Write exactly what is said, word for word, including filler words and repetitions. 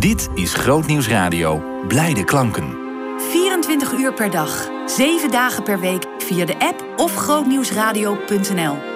Dit is Grootnieuws Radio. Blijde klanken. vierentwintig uur per dag, zeven dagen per week via de app of grootnieuwsradio punt n l.